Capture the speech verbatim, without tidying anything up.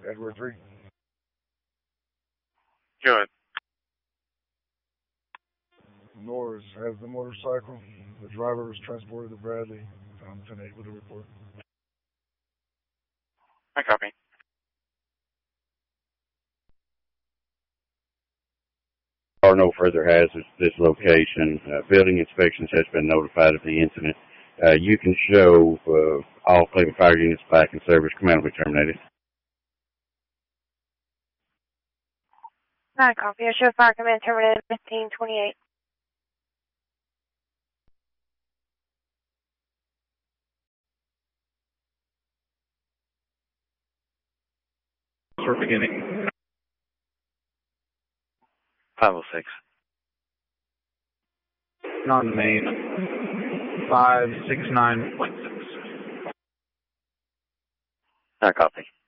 Edward three. Go ahead. Norris has the motorcycle. The driver was transported to Bradley. Found ten eight with a report. I copy. There are no further hazards at this location. Uh, building inspections has been notified of the incident. Uh, you can show uh, all Cleveland Fire units back in service. Command will be terminated. I copy. I show fire command terminated fifteen twenty-eight. We're beginning. five oh six. On the main. five six nine point six. I copy.